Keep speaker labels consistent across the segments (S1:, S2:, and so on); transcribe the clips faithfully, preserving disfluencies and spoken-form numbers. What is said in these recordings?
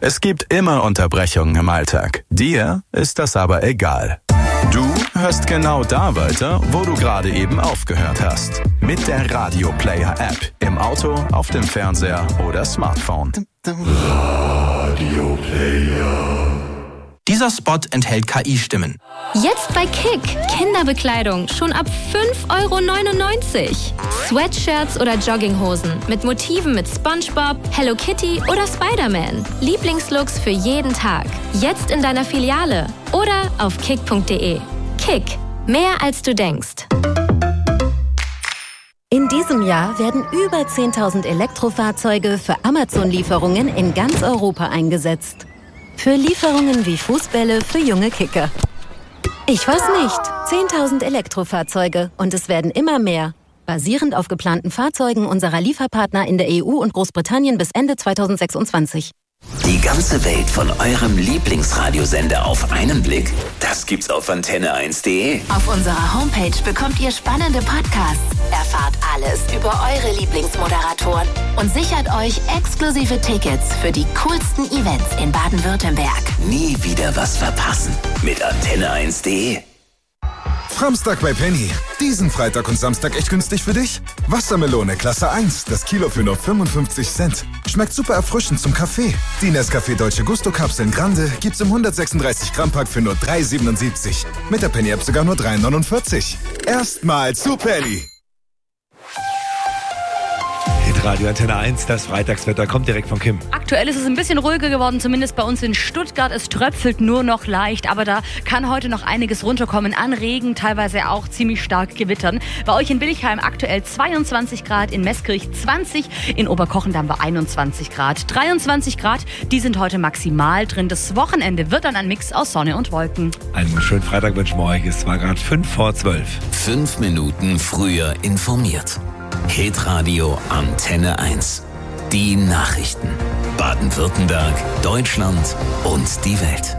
S1: Es gibt immer Unterbrechungen im Alltag. Dir ist das aber egal. Du hörst genau da weiter, wo du gerade eben aufgehört hast. Mit der Radio Player App. Im Auto, auf dem Fernseher oder Smartphone.
S2: Radio Player.
S3: Dieser Spot enthält K I-Stimmen.
S4: Jetzt bei Kick. Kinderbekleidung schon ab fünf Euro neunundneunzig. Sweatshirts oder Jogginghosen mit Motiven mit SpongeBob, Hello Kitty oder Spider-Man. Lieblingslooks für jeden Tag. Jetzt in deiner Filiale oder auf kick punkt de. Kick. Mehr als du denkst.
S5: In diesem Jahr werden über zehntausend Elektrofahrzeuge für Amazon-Lieferungen in ganz Europa eingesetzt. Für Lieferungen wie Fußbälle für junge Kicker. Ich weiß nicht. zehntausend Elektrofahrzeuge und es werden immer mehr. Basierend auf geplanten Fahrzeugen unserer Lieferpartner in der E U und Großbritannien bis Ende zweitausendsechsundzwanzig.
S6: Die ganze Welt von eurem Lieblingsradiosender auf einen Blick? Das gibt's auf antenne eins punkt de.
S7: Auf unserer Homepage bekommt ihr spannende Podcasts, erfahrt alles über eure Lieblingsmoderatoren und sichert euch exklusive Tickets für die coolsten Events in Baden-Württemberg.
S6: Nie wieder was verpassen mit antenne eins punkt de.
S8: Framstag bei Penny. Diesen Freitag und Samstag echt günstig für dich? Wassermelone Klasse eins, das Kilo für nur fünfundfünfzig Cent. Schmeckt super erfrischend zum Kaffee. Die Nescafé Dolce Gusto Kapseln Grande gibt's im hundertsechsunddreißig Gramm Pack für nur drei siebenundsiebzig. Mit der Penny App sogar nur drei neunundvierzig. Erstmal zu Penny.
S9: Radio Antenne eins, das Freitagswetter kommt direkt von Kim.
S10: Aktuell ist es ein bisschen ruhiger geworden, zumindest bei uns in Stuttgart. Es tröpfelt nur noch leicht, aber da kann heute noch einiges runterkommen an Regen, teilweise auch ziemlich stark gewittern. Bei euch in Billigheim aktuell zweiundzwanzig Grad, in Meßkirch zwanzig, in Oberkochen bei einundzwanzig Grad. dreiundzwanzig Grad, die sind heute maximal drin. Das Wochenende wird dann ein Mix aus Sonne und Wolken.
S9: Einen schönen Freitag wünschen wir euch. Es war gerade fünf vor zwölf.
S6: Fünf Minuten früher informiert. Hitradio Antenne eins. Die Nachrichten. Baden-Württemberg, Deutschland und die Welt.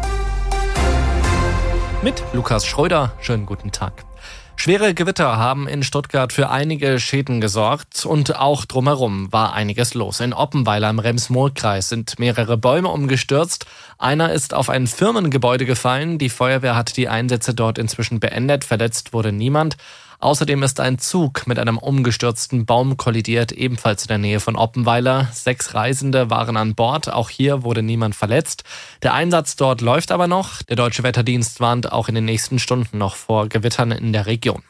S11: Mit Lukas Schröder. Schönen guten Tag. Schwere Gewitter haben in Stuttgart für einige Schäden gesorgt und auch drumherum war einiges los. In Oppenweiler im Rems-Murr-Kreis sind mehrere Bäume umgestürzt. Einer ist auf ein Firmengebäude gefallen. Die Feuerwehr hat die Einsätze dort inzwischen beendet. Verletzt wurde niemand. Außerdem ist ein Zug mit einem umgestürzten Baum kollidiert, ebenfalls in der Nähe von Oppenweiler. Sechs Reisende waren an Bord, auch hier wurde niemand verletzt. Der Einsatz dort läuft aber noch. Der Deutsche Wetterdienst warnt auch in den nächsten Stunden noch vor Gewittern in der Region.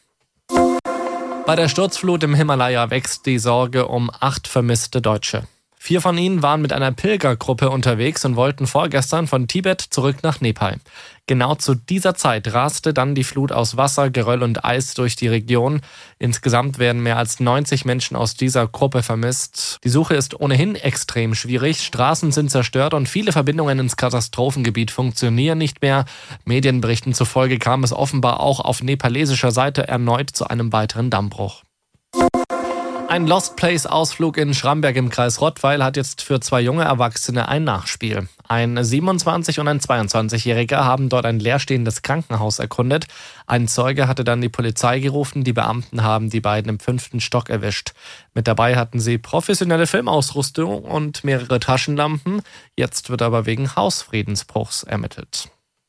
S11: Bei der Sturzflut im Himalaya wächst die Sorge um acht vermisste Deutsche. Vier von ihnen waren mit einer Pilgergruppe unterwegs und wollten vorgestern von Tibet zurück nach Nepal. Genau zu dieser Zeit raste dann die Flut aus Wasser, Geröll und Eis durch die Region. Insgesamt werden mehr als neunzig Menschen aus dieser Gruppe vermisst. Die Suche ist ohnehin extrem schwierig. Straßen sind zerstört und viele Verbindungen ins Katastrophengebiet funktionieren nicht mehr. Medienberichten zufolge kam es offenbar auch auf nepalesischer Seite erneut zu einem weiteren Dammbruch. Ein Lost Place-Ausflug in Schramberg im Kreis Rottweil hat jetzt für zwei junge Erwachsene ein Nachspiel. Ein siebenundzwanzig- und ein zweiundzwanzigjähriger haben dort ein leerstehendes Krankenhaus erkundet. Ein Zeuge hatte dann die Polizei gerufen. Die Beamten haben die beiden im fünften Stock erwischt. Mit dabei hatten sie professionelle Filmausrüstung und mehrere Taschenlampen. Jetzt wird aber wegen Hausfriedensbruchs ermittelt.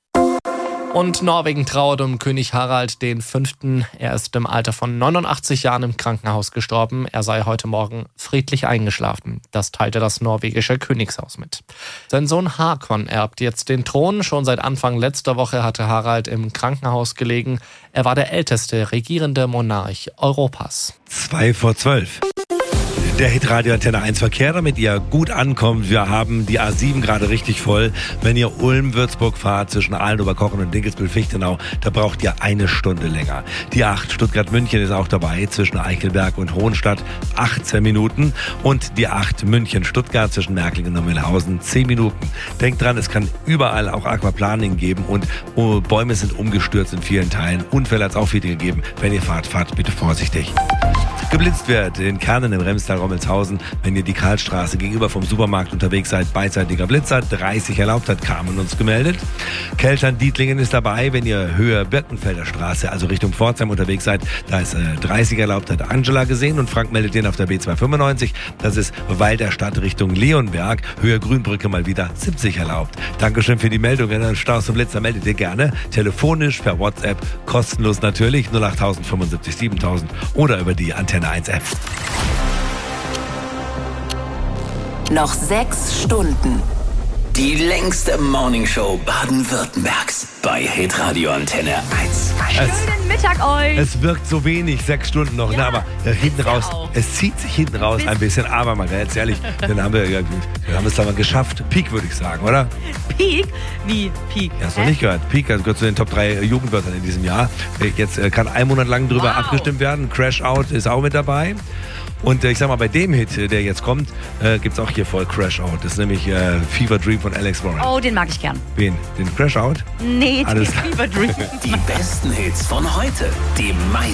S11: Und Norwegen trauert um König Harald den Fünften. Er ist im Alter von neunundachtzig Jahren im Krankenhaus gestorben. Er sei heute Morgen friedlich eingeschlafen. Das teilte das norwegische Königshaus mit. Sein Sohn Håkon erbt jetzt den Thron. Schon seit Anfang letzter Woche hatte Harald im Krankenhaus gelegen. Er war der älteste regierende Monarch Europas.
S9: Zwei vor zwölf. Der Hitradio Antenne eins Verkehr, damit ihr gut ankommt. Wir haben die A sieben gerade richtig voll. Wenn ihr Ulm-Würzburg fahrt zwischen Aalen, Oberkochen und Dinkelsbühl-Fichtenau, da braucht ihr eine Stunde länger. Die acht Stuttgart-München ist auch dabei, zwischen Eichelberg und Hohenstadt achtzehn Minuten. Und die acht München-Stuttgart zwischen Märklingen und Mühlhausen zehn Minuten. Denkt dran, es kann überall auch Aquaplaning geben und oh, Bäume sind umgestürzt in vielen Teilen. Unfälle hat es auch viele gegeben. Wenn ihr fahrt, fahrt bitte vorsichtig. geblitzt wird. In Kernen im Remstal-Rommelshausen, wenn ihr die Karlstraße gegenüber vom Supermarkt unterwegs seid, beidseitiger Blitzer, dreißig erlaubt, hat Carmen uns gemeldet. Keltern-Dietlingen ist dabei, wenn ihr Höhe Birkenfelder Straße, also Richtung Pforzheim unterwegs seid, da ist äh, dreißig erlaubt, hat Angela gesehen und Frank meldet den auf der B zweihundertfünfundneunzig. Das ist Walderstadt Richtung Leonberg, Höhe Grünbrücke mal wieder siebzig erlaubt. Dankeschön für die Meldung. Wenn ihr Staus zum Blitzer meldet ihr gerne. Telefonisch, per WhatsApp, kostenlos natürlich, null acht fünfundsiebzig siebentausend oder über die Antenne eins App.
S7: Noch sechs Stunden.
S6: Die längste Morningshow Baden-Württembergs bei Hitradio Antenne eins.
S10: Schönen Mittag euch.
S9: Es wirkt so wenig, sechs Stunden noch,
S10: Ja,
S9: ne, aber äh, hinten raus,
S10: auch.
S9: es zieht sich hinten raus ein bisschen, aber mal ganz ehrlich, dann haben wir, ja, dann haben wir es doch mal geschafft. Peak, würde ich sagen, oder?
S10: Peak? Wie Peak?
S9: Ja, hast du noch nicht gehört. Peak also gehört zu den Top drei Jugendwörtern in diesem Jahr. Jetzt äh, kann ein Monat lang drüber
S10: Wow.
S9: abgestimmt werden. Crash Out ist auch mit dabei. Und äh, ich sag mal, bei dem Hit, äh, der jetzt kommt, äh, gibt's auch hier voll Crash Out. Das ist nämlich äh, Fever Dream von Alex Warren.
S10: Oh, den mag ich gern.
S9: Wen? Den Crash Out?
S10: Nee,
S9: Alles
S10: den Fever Dream.
S6: Die besten Hits von heute. Die meisten